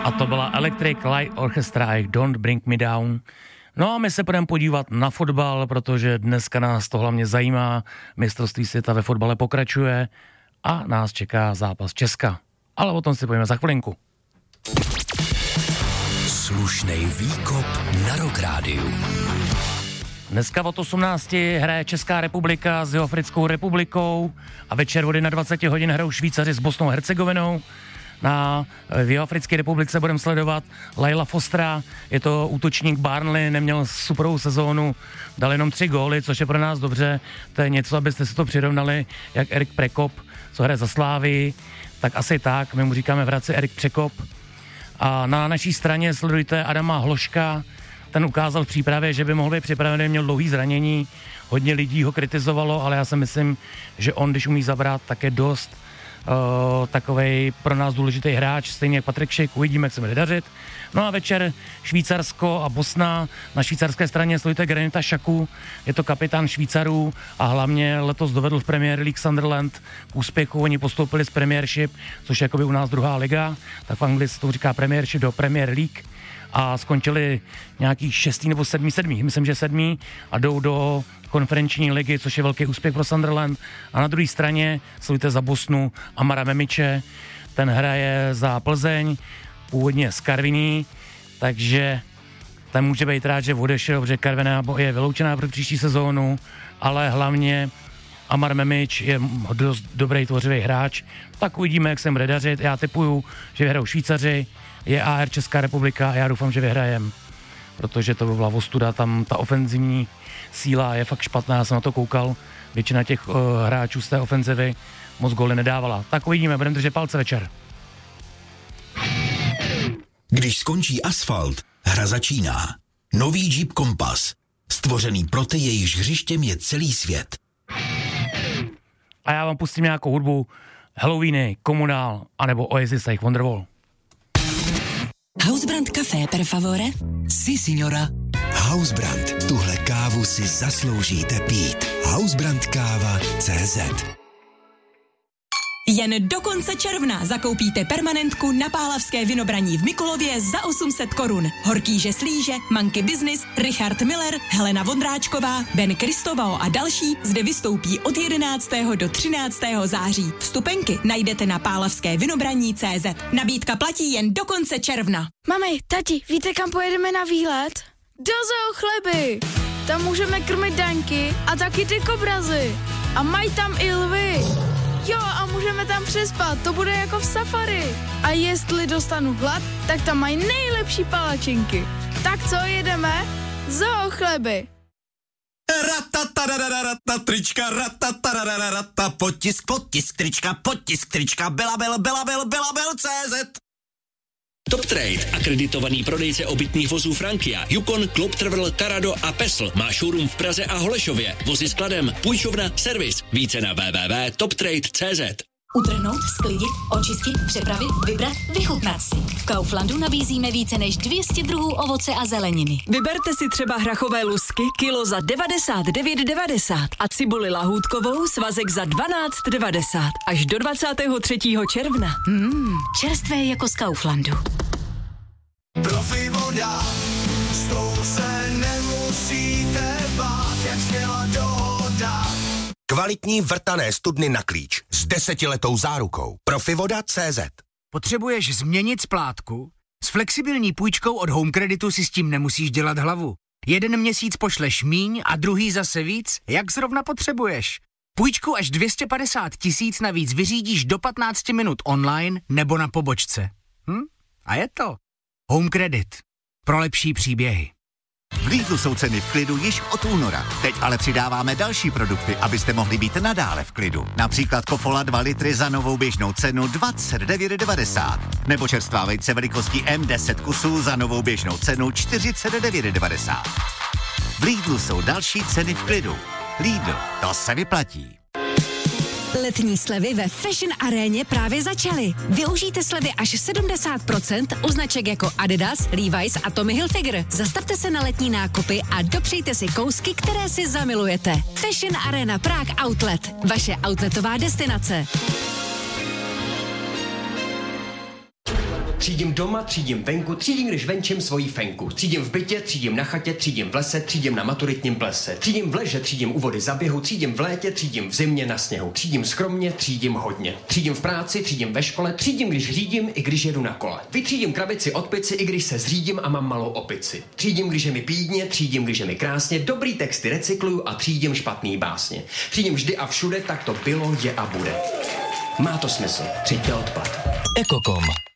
A to byla Electric Light Orchestra a Don't Bring Me Down. No a my se budeme podívat na fotbal, protože dneska nás to hlavně zajímá. Mistrovství světa ve fotbale pokračuje a nás čeká zápas Česka. Ale o tom si povíme za chvilinku. Slušnej výkop na Rock Rádiu. Dneska od 18 hraje Česká republika s Jihoafrickou republikou a večer od 21 hodin hrajou Švýcaři s Bosnou a Hercegovinou. V Jihoafrické republice budeme sledovat Laila Fostera, je to útočník Burnley, neměl superovou sezónu, dal jenom 3 góly, což je pro nás dobře, to je něco, abyste si to přirovnali, jak Erik Prekop, co hraje za Slávii, tak asi tak, my mu říkáme v Hradci Erik Překop. A na naší straně sledujte Adama Hloška, ten ukázal v přípravě, že by mohl být připravený, měl dlouhý zranění, hodně lidí ho kritizovalo, ale já si myslím, že on, když umí zabrat, tak je dost takovej pro nás důležitý hráč, stejně jak Patrik Šejk, uvidíme, jak se bude dařit. No a večer Švýcarsko a Bosna, na švýcarské straně sledujte Granita Xhaku, je to kapitán Švýcarů a hlavně letos dovedl v Premier League Sunderland k úspěchu, oni postoupili z Premiership, což je jakoby u nás druhá liga, tak v Anglii se to říká Premiership do Premier League a skončili nějakých 6. nebo 7. myslím, že 7. a jdou do konferenční ligy, což je velký úspěch pro Sunderland. A na druhé straně sledujte za Bosnu Amara Memiče, ten hraje za Plzeň, původně z Karviní, takže ten může být rád, že odešel, protože Karviná je vyloučená pro příští sezónu, ale hlavně Amar Memič je dost dobrý tvořivý hráč, tak uvidíme, jak se bude dařit. Já tipuju, že vyhrajou Švýcaři, je AR Česká republika a já doufám, že vyhrajem, protože to by byla ostuda, tam ta ofenzivní síla je fakt špatná, já jsem na to koukal, většina těch hráčů z té ofenzivy moc góly nedávala. Tak uvidíme, budeme držet palce večer. Když skončí asfalt, hra začíná. Nový Jeep Compass, stvořený pro ty, jejichž hřištěm je celý svět. A já vám pustím nějakou hudbu, Halloweeny, Komunál, anebo Oasis a jejich Wonderwall. Hausbrand Café, per favore? Si, signora. Hausbrand, tuhle kávu si zasloužíte pít. Hausbrandkáva.cz. Jen do konce června zakoupíte permanentku na Pálavské Vinobraní v Mikulově za 800 korun. Horkýže Slíže, Monkey Business, Richard Miller, Helena Vondráčková, Ben Kristovao a další zde vystoupí od 11. do 13. září. Vstupenky najdete na pálavskévinobraní.cz. Nabídka platí jen do konce června. Mami, tati, víte, kam pojedeme na výlet? Do Zoo Chleby. Tam můžeme krmit daňky a taky ty kobrazy. A mají tam i lvy. Jo, a můžeme tam přespat, to bude jako v safari. A jestli dostanu hlad, tak tam mají nejlepší palačinky. Tak co, jedeme? Zoo Chleby. Ratataradadadata, trička, ratataradadadata, potisk, trička, belabel.cz. Top Trade, akreditovaný prodejce obytných vozů Frankia, Yukon, Club Travel, Tarado a Pesl. Má showroom v Praze a Holešově. Vozy skladem, půjčovna, servis. Více na www.toptrade.cz. Utrhnout, sklidit, očistit, přepravit, vybrat, vychutnat si. V Kauflandu nabízíme více než 200 druhů ovoce a zeleniny. Vyberte si třeba hrachové lusky kilo za 99,90 a cibuli lahůdkovou svazek za 12,90 až do 23. června. Čerstvé jako z Kauflandu. Profi voda, s tou se nemusíte bát, jak směla dohoda. Kvalitní vrtané studny na klíč s 10letou zárukou. Profivoda.cz. Potřebuješ změnit splátku? S flexibilní půjčkou od Home Creditu si s tím nemusíš dělat hlavu. Jeden měsíc pošleš míň a druhý zase víc, jak zrovna potřebuješ. Půjčku až 250 000 navíc vyřídíš do 15 minut online nebo na pobočce. A je to. Home Credit. Pro lepší příběhy. V Lidlu jsou ceny v klidu již od února. Teď ale přidáváme další produkty, abyste mohli být nadále v klidu. Například Kofola 2 litry za novou běžnou cenu 29,90. Nebo čerstvá vejce velikosti M10 kusů za novou běžnou cenu 49,90. V Lidlu jsou další ceny v klidu. Lidl, to se vyplatí. Letní slevy ve Fashion Aréně právě začaly. Využijte slevy až 70% u značek jako Adidas, Levi's a Tommy Hilfiger. Zastavte se na letní nákupy a dopřejte si kousky, které si zamilujete. Fashion Arena Prague Outlet. Vaše outletová destinace. Třídím doma, třídím venku, třídím, když venčím svoji fenku. Třídím v bytě, třídím na chatě, třídím v lese, třídím na maturitním plese. Třídím v leže, třídím u vody za běhu, třídím v létě, třídím v zimě na sněhu. Třídím skromně, třídím hodně. Třídím v práci, třídím ve škole, třídím, když řídím, i když jedu na kole. Vytřídím krabici od pici, i když se zřídím a mám malou opici. Třídím, když je mi pídně, třídím, když je mi krásně, dobrý texty recykluju a třídím špatný básně. Třídím vždy a všude, tak to bylo, je a bude. Má to smysl. Třiďte odpad. Ekokom.